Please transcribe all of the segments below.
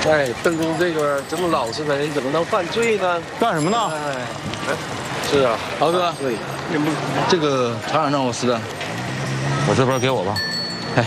哎，邓公这个这么老实的人，怎么能犯罪呢？ 干什么呢？ 哎，是啊， 豪哥， 对， 这个厂长让我撕的，我这边给我吧。哎，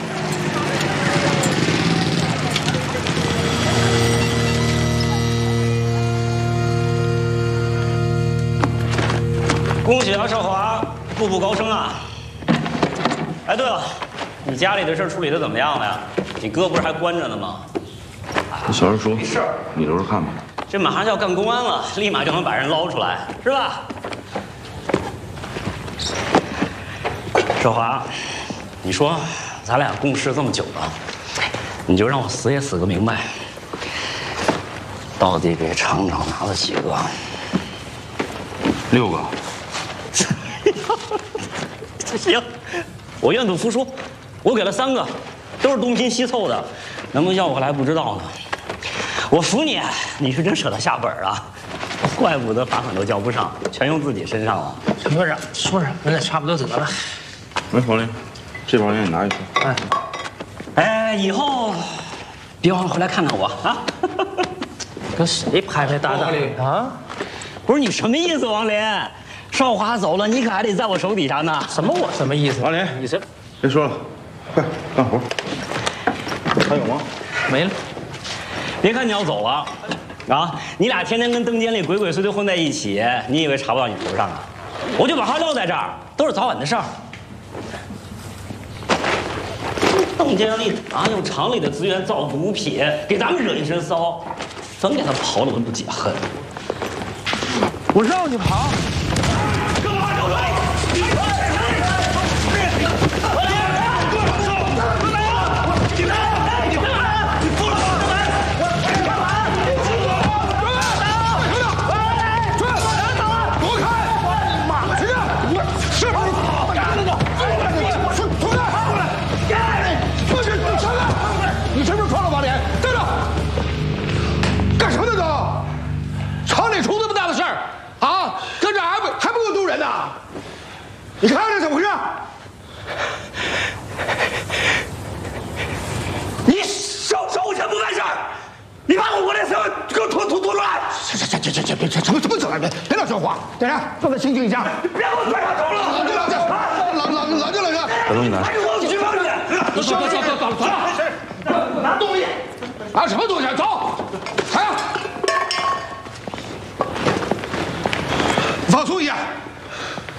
恭喜啊，少华，步步高升啊！哎，对了，你家里的事处理的怎么样了呀？你哥不是还关着呢吗？ 小人说， 没事儿， 你留着看吧。 这马上就要干公安了，立马就能把人捞出来，是吧？少华，你说咱俩共事这么久了，你就让我死也死个明白，到底给厂长拿了几个 ？6个。 行，我愿赌服输，我给了3个，都是东拼西凑的，能不能要回来不知道呢。我服你，你是真舍得下本啊！怪不得罚款都交不上，全用自己身上了。 说着说着，咱俩差不多得了。 来，黄林，这包烟你拿一份。 哎，以后别忘了回来看看我啊！ 跟谁拍拍搭搭的啊？ 不是你什么意思，王林？少华走了，你可还得在我手底下呢。 什么我什么意思？ 王林， 你这别说了，快干活。还有吗？ 没了。 别看你要走了，啊，你俩天天跟邓经理鬼鬼祟祟混在一起，你以为查不到你头上啊？我就把话撂在这儿，都是早晚的事儿。邓经理用厂里的资源造毒品，给咱们惹一身骚，咱给他刨了，我不解恨。 我让你跑。 干嘛找谁？ 你什么时候穿了把脸？站着！干什么呢都？厂里出这么大的事儿啊，跟这还不够丢人呢？你看看这怎么回事？ 你收我钱不办事儿，你把我这词给我拖出来！ 这什么别乱说话！点燃，让他清静一下。 别给我拽上头了！ 冷静！ 把东西拿。 还给我举报去！ 你走！ 拿东西！ 拿什么东西？走！来，放松一下。